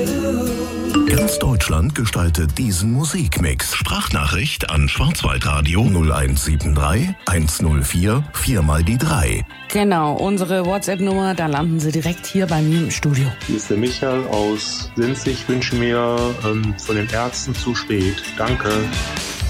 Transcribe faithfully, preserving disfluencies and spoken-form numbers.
Ganz Deutschland gestaltet diesen Musikmix. Sprachnachricht an Schwarzwaldradio null eins sieben drei eins null vier vier mal die drei. Genau, unsere WhatsApp-Nummer, da landen Sie direkt hier bei mir im Studio. Hier ist der Michael aus Sinzig. Ich wünsche mir ähm, von den Ärzten zu spät. Danke.